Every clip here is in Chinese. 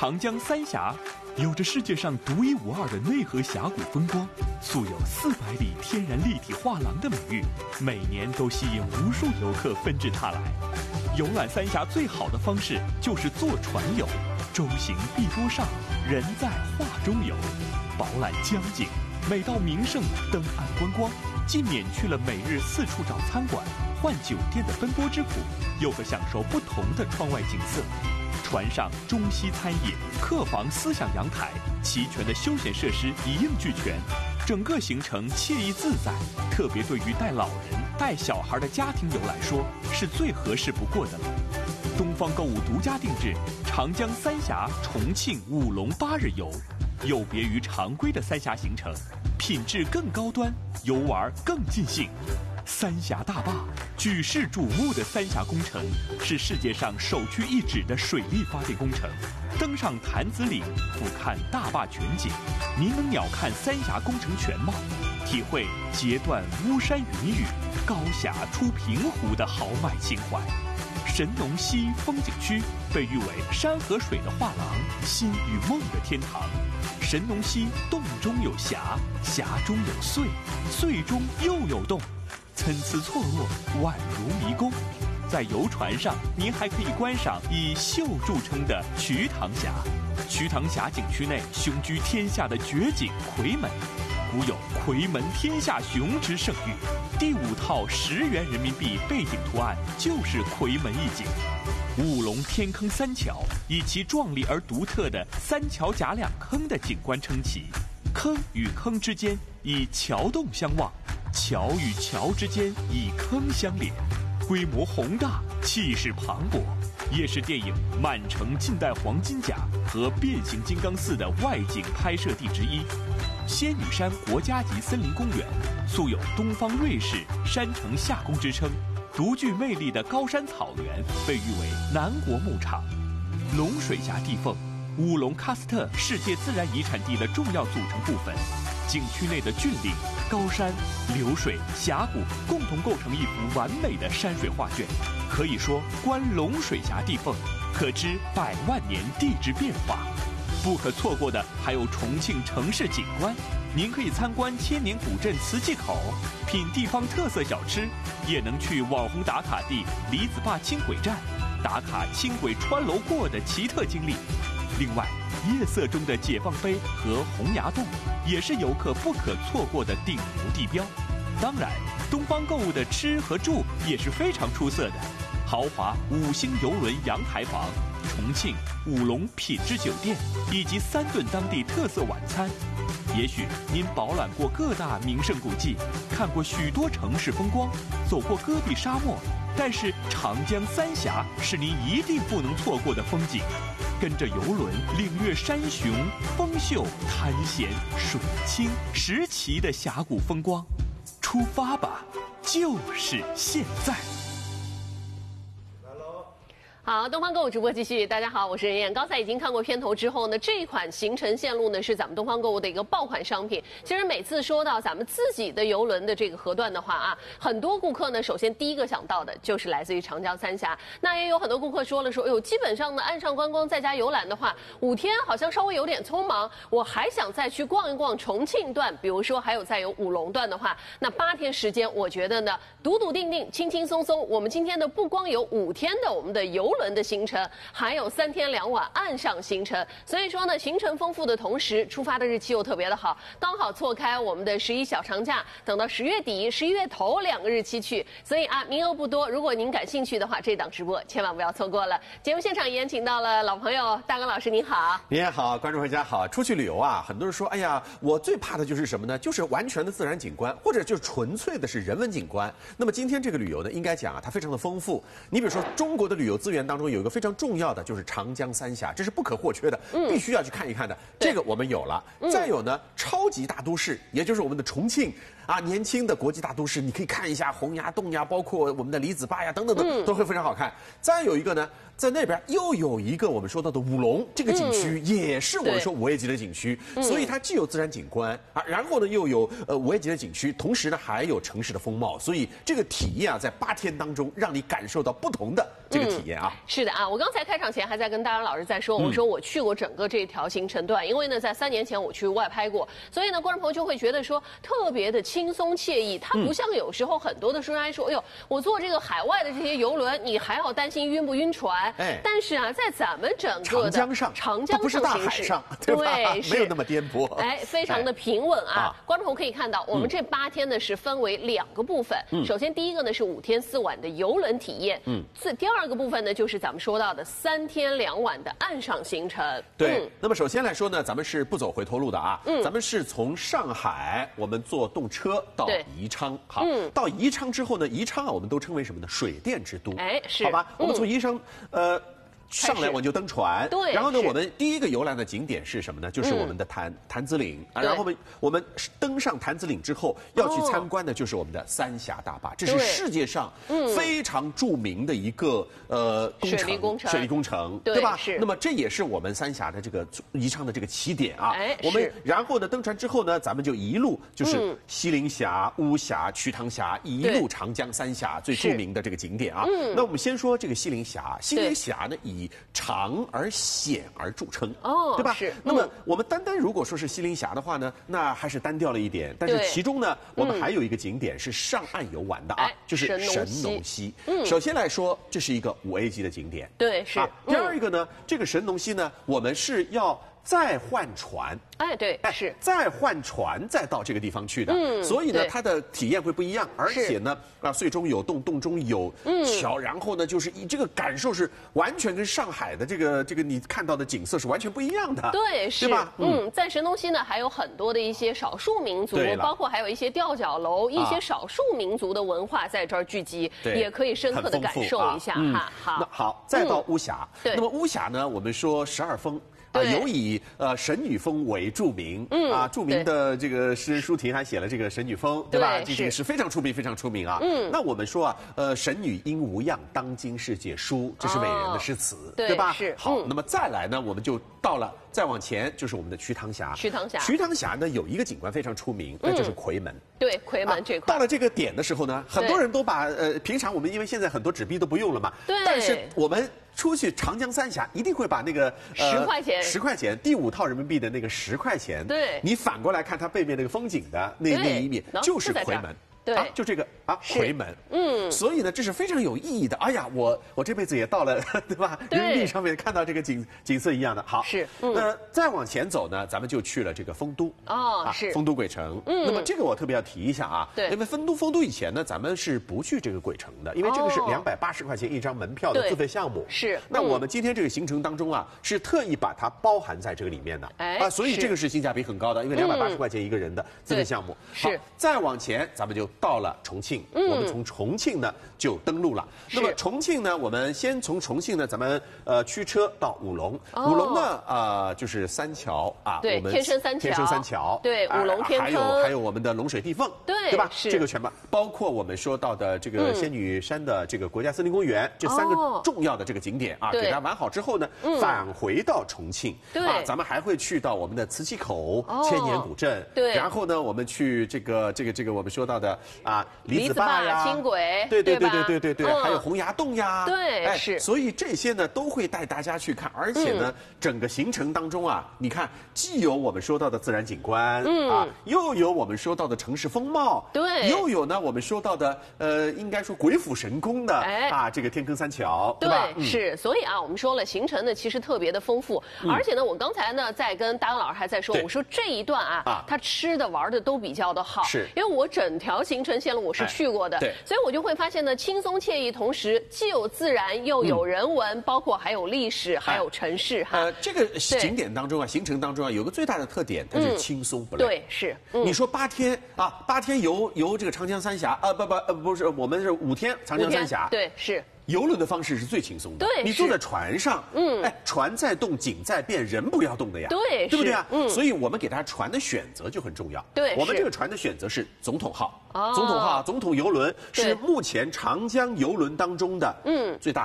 长江三峡有着世界上独一无二的内河峡谷风光，素有400里天然立体画廊的美誉，每年都吸引无数游客纷至沓来。游览三峡最好的方式就是坐船游，舟行碧波上，人在画中游，饱览江景，每到名胜登岸观光，既免去了每日四处找餐馆、换酒店的奔波之苦，又可享受不同的窗外景色。船上中西餐饮、客房、思想阳台，齐全的休闲设施一应俱全，整个行程惬意自在。特别对于带老人、带小孩的家庭游来说，是最合适不过的了。东方购物独家定制长江三峡、重庆、武隆8日游，有别于常规的三峡行程，品质更高端，游玩更尽兴。三峡大坝，举世瞩目的三峡工程，是世界上首屈一指的水力发电工程。登上潭子岭，俯瞰大坝全景，您能鸟瞰三峡工程全貌，体会截断巫山云雨，高峡出平湖的豪迈情怀。神农溪风景区被誉为山和水的画廊，心与梦的天堂。神农溪洞中有峡，峡中有隧，隧中又有洞，参差错落，宛如迷宫。在游船上，您还可以观赏以秀著称的瞿塘峡。瞿塘峡景区内雄居天下的绝景夔门，古有夔门天下雄之盛誉。第5套10元人民币背景图案就是夔门一景。武隆天坑三桥以其壮丽而独特的三桥夹两坑的景观称奇，坑与坑之间以桥洞相望，桥与桥之间以坑相连，规模宏大，气势磅礴，也是电影《满城尽带黄金甲》和《变形金刚4》的外景拍摄地之一。仙女山国家级森林公园素有东方瑞士山城夏宫之称，独具魅力的高山草原被誉为南国牧场。龙水峡地缝，武隆喀斯特世界自然遗产地的重要组成部分。景区内的峻岭、高山、流水、峡谷共同构成一幅完美的山水画卷。可以说，观龙水峡地缝，可知100万年地质变化。不可错过的还有重庆城市景观，您可以参观千年古镇磁器口，品地方特色小吃，也能去网红打卡地李子坝轻轨站，打卡轻轨穿楼过的奇特经历。另外，夜色中的解放碑和洪崖洞也是游客不可错过的顶流地标。当然，东方购物的吃和住也是非常出色的，豪华5星游轮阳台房、重庆、武隆品质酒店以及3顿当地特色晚餐。也许您饱览过各大名胜古迹，看过许多城市风光，走过戈壁沙漠，但是长江三峡是您一定不能错过的风景。跟着游轮领略山雄、峰秀、滩咸、水清、石奇的峡谷风光，出发吧，就是现在。 好，东方购物直播继续。大家好，我是任燕。刚才已经看过片头之后呢，这一款行程线路呢是咱们东方购物的一个爆款商品。其实每次说到咱们自己的邮轮的这个河段的话啊，很多顾客呢，首先第一个想到的就是来自于长江三峡。那也有很多顾客说了说，基本上呢岸上观光再加游览的话，5天好像稍微有点匆忙，我还想再去逛一逛重庆段，比如说还有再有武隆段的话，那8天时间，我觉得呢笃笃定定、轻轻松松。我们今天的不光有5天的我们的游轮的行程，还有3天2晚岸上行程，所以说呢，行程丰富的同时，出发的日期又特别的好，刚好错开我们的11小长假，等到10月底、11月头2个日期去，所以啊，名额不多，如果您感兴趣的话，这档直播千万不要错过了。节目现场也请到了老朋友大刚老师，您好。 您也好，观众大家好。出去旅游啊，很多人说，哎呀，我最怕的就是什么呢？就是完全的自然景观，或者就是纯粹的是人文景观。那么今天这个旅游呢，应该讲啊，它非常的丰富。你比如说，中国的旅游资源当中有一个非常重要的就是长江三峡，这是不可或缺的，必须要去看一看的。这个我们有了。再有呢，超级大都市，也就是我们的重庆啊，年轻的国际大都市，你可以看一下洪崖洞呀，包括我们的李子坝呀，等等的，都会非常好看。再有一个呢， 在那边又有一个我们说到的五龙这个景区，也是我们说5A级的景区，所以它既有自然景观啊，然后呢又有5A级的景区，同时呢还有城市的风貌，所以这个体验啊，在8天当中让你感受到不同的这个体验啊。 是的啊，我刚才开场前还在跟大然老师在说，我说我去过整个这条行程段，因为呢在3年前我去外拍过，所以呢观众朋友就会觉得说特别的轻松惬意，它不像有时候很多的说来说，哎呦，我坐这个海外的这些游轮，你还要担心晕不晕船。但是啊，在咱们整个的长江上不是大海上，对吧？没有那么颠簸， 非常的平稳啊。观众朋友可以看到，我们这8天呢是分为2个部分。首先第一个呢是5天4晚的游轮体验，第2个部分呢就是咱们说到的3天2晚的岸上行程。 对，那么首先来说呢，咱们是不走回头路的啊，咱们是从上海我们坐动车到宜昌，好，到宜昌之后呢，宜昌啊我们都称为什么呢？水电之都， 是， 好吧，我们从宜昌，上来我们就登船， 对， 然后呢，我们第一个游览的景点是什么呢？就是我们的潭子岭啊。然后我们登上潭子岭之后，要去参观的就是我们的三峡大坝，这是世界上非常著名的一个水利工程，对吧？ 是。 那么这也是我们三峡的这个宜昌的这个起点啊。我们然后呢登船之后呢，咱们就一路就是西陵峡、巫峡、瞿塘峡，一路长江三峡最著名的这个景点啊。那我们先说这个西陵峡，西陵峡呢以长而险而著称，对吧？ 是。 那么我们单如果说是西陵峡的话呢，那还是单调了一点。但是其中呢，我们还有一个景点是上岸游玩的啊，就是神农溪。首先来说，这是一个5A级的景点， 对，是。 第二一个呢，这个神农溪呢，我们是要再换船， 对，是再换船再到这个地方去的，所以呢，它的体验会不一样，而且呢，隧中有洞，洞中有桥，然后呢，就是这个感受是完全跟上海的这个你看到的景色是完全不一样的， 对，是吧？ 在神农溪呢，还有很多的一些少数民族，包括还有一些吊脚楼，一些少数民族的文化在这儿聚集，也可以深刻的感受一下哈。 好，再到巫峡，那么巫峡呢，我们说12峰。有以神女峰为著名，著名的这个诗人舒婷还写了这个神女峰，对吧？这个是非常出名，非常出名啊。那我们说啊，神女应无恙，当今世界书，这是伟人的诗词，对吧？ 是。 好，那么再来呢，我们就到了，再往前就是我们的瞿塘峡。瞿塘峡呢有一个景观非常出名，那就是夔门。 对，夔门这块。 到了这个点的时候呢，很多人都把平常我们因为现在很多纸币都不用了嘛，但是我们出去长江三峡一定会把那个10块钱第5套人民币的那个10块钱， 对， 你反过来看它背面那个风景的那一面，就是夔门。 对， 就这个夔门，所以呢，这是非常有意义的。哎呀，我这辈子也到了，对吧？人民币上面看到这个景色一样的。好， 是。 再往前走呢，咱们就去了这个丰都。 是。 丰都鬼城。那么这个我特别要提一下啊，因为丰都以前呢，咱们是不去这个鬼城的，因为这个是280块钱一张门票的自费项目。 是。 那我们今天这个行程当中啊，是特意把它包含在这个里面的。所以这个是性价比很高的，因为280块钱一个人的自费项目。 是。 再往前，咱们就到了重庆，我们从重庆呢就登陆了。那么重庆呢，我们先从重庆呢，咱们驱车到武隆。武隆呢，就是三桥啊， 对， 我们天生三桥，对，武隆天坑， 还有我们的龙水地凤，对吧？这个全包括我们说到的这个仙女山的这个国家森林公园，这3个重要的这个景点啊，给它玩好之后呢，返回到重庆，咱们还会去到我们的磁器口、千年古镇， 对， 然后呢，我们去这个我们说到的李子坝呀， 轻轨， 对，还有洪崖洞呀， 对，是， 所以这些呢都会带大家去看，而且呢，整个行程当中啊，你看，既有我们说到的自然景观，又有我们说到的城市风貌， 对， 又有呢我们说到的应该说鬼斧神工的这个天坑三桥，对吧？ 是，所以啊，我们说了，行程呢其实特别的丰富，而且呢，我刚才呢在跟大刚老师还在说，我说这一段啊，他吃的玩的都比较的好， 是， 因为我整条行程线路我是去过的，所以我就会发现呢，轻松惬意，同时既有自然又有人文，包括还有历史，还有城市这个景点当中啊，行程当中啊，有个最大的特点，它是轻松不累。 对，是。 你说8天啊，8天游这个长江三峡不是，我们是5天长江三峡， 对，是。 游轮的方式是最轻松的， 对， 你坐在船上，船在动，景在变，人不要动的呀， 对不对啊？所以我们给它船的选择就很重要。 对， 我们这个船的选择是总统号，总统游轮是目前长江游轮当中的最大的。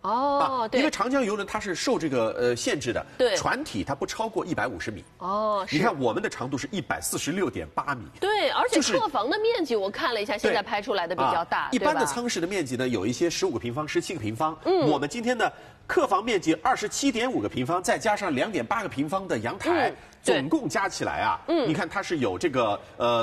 哦，对， 因为长江邮轮它是受这个限制的， 对， 船体它不超过150米。 哦， 你看我们的长度是146.8米。 对，而且客房的面积我看了一下，现在拍出来的比较大， 一般的舱室的面积呢，有一些15个平方、17个平方。我们今天的客房面积27.5个平方，再加上2.8个平方的阳台，总共加起来啊，你看它是有这个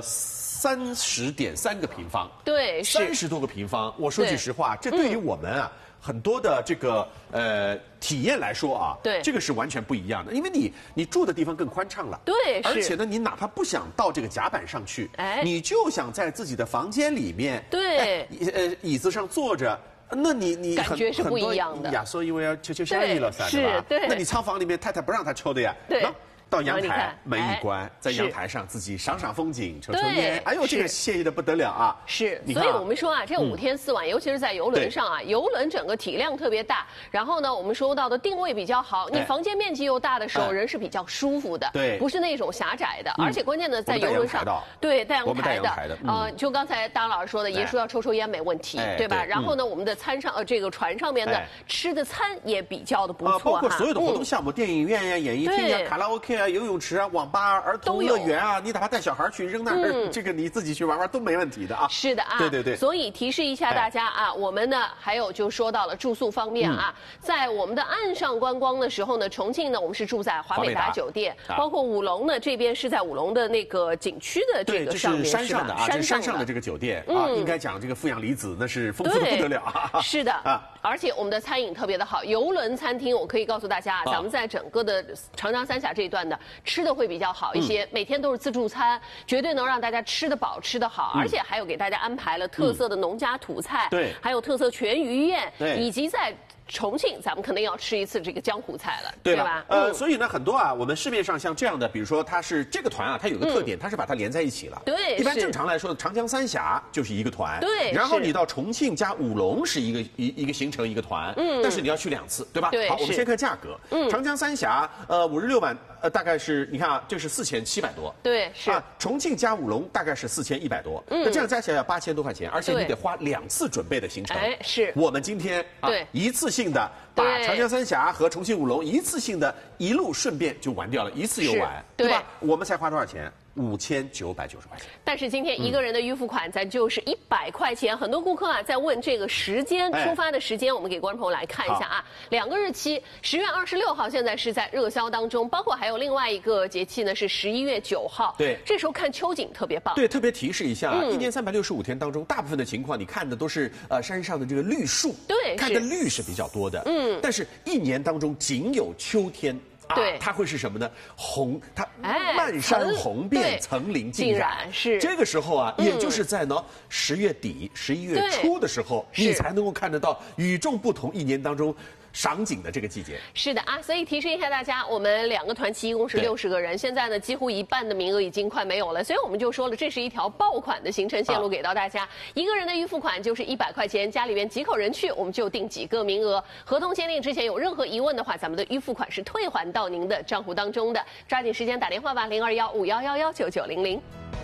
30.3个平方。 对 ，30多个平方。我说句实话，这对于我们啊。很多的这个体验来说啊， 对， 这个是完全不一样的，因为你住的地方更宽敞了， 对， 而且呢，你哪怕不想到这个甲板上去，你就想在自己的房间里面， 对， 椅子上坐着。那你感觉是不一样的呀，所以我要求下意了， 是吧？对， 那你舱房里面太太不让他抽的呀， 对。 到阳台门一关，在阳台上自己赏赏风景、抽抽烟，哎呦，这个惬意的不得了啊！ 是，所以我们说啊，这5天4晚，尤其是在邮轮上啊，邮轮整个体量特别大，然后呢，我们说到的定位比较好，你房间面积又大的时候，人是比较舒服的， 对， 不是那种狭窄的，而且关键的在邮轮上，对，带阳台的，就刚才大老师说的，爷说要抽抽烟没问题，对吧？然后呢，我们的这个船上面的吃的餐也比较的不错， 包括所有的活动项目，电影院呀、演艺厅呀、卡拉 OK 啊、游泳池啊、网吧、儿童乐园啊，你哪怕带小孩去扔那儿，这个你自己去玩玩都没问题的啊。 是的啊， 对。 所以提示一下大家啊，我们呢还有就说到了住宿方面啊，在我们的岸上观光的时候呢，重庆呢我们是住在华美达酒店，包括武隆呢这边是在武隆的那个景区的这个上面， 山上的啊，山上的这个酒店啊，应该讲这个富养离子那是丰富的不得了啊。 是的啊，而且我们的餐饮特别的好，邮轮餐厅我可以告诉大家，咱们在整个的长江三峡这一段的吃的会比较好一些，每天都是自助餐，绝对能让大家吃得饱吃得好，而且还有给大家安排了特色的农家土菜， 对， 还有特色全鱼宴，以及在重庆，咱们肯定要吃一次这个江湖菜了，对吧？ 所以呢，很多啊，我们市面上像这样的，比如说它是这个团啊，它有个特点，它是把它连在一起了。 对， 一般正常来说，长江三峡就是一个团， 对， 然后你到重庆加武隆是一个行程一个团，但是你要去2次，对吧？ 对， 好，我们先看价格，长江三峡56晚大概是你看啊，这是4700多， 对，是啊，重庆加武隆大概是4100多，那这样加起来要8000多块钱，而且你得花2次准备的行程。 哎，是我们今天啊一次性的把长江三峡和重庆武隆一次性的一路顺便就玩掉了，一次游玩，对吧？我们才花多少钱？5990块钱。 但是今天一个人的预付款咱就是100块钱。很多顾客啊在问这个时间，出发的时间，我们给观众朋友来看一下啊。2个日期，10月26号现在是在热销当中，包括还有另外一个节气呢是11月9号。 对， 这时候看秋景特别棒。 对，特别提示一下啊，1年365天当中，大部分的情况你看的都是山上的这个绿树， 对， 看的绿是比较多的。但是1年当中仅有秋天。 对， 它会是什么呢？它漫山红遍，层林尽染。 是这个时候啊，也就是在10月底、11月初的时候，你才能够看得到与众不同1年当中赏景的这个季节。 是的啊，所以提示一下大家，我们2个团期一共是60个人，现在呢几乎一半的名额已经快没有了，所以我们就说了，这是一条爆款的行程线路给到大家，一个人的预付款就是100块钱，家里边几口人去，我们就定几个名额。合同签订之前有任何疑问的话，咱们的预付款是退还到您的账户当中的，抓紧时间打电话吧，0215111990。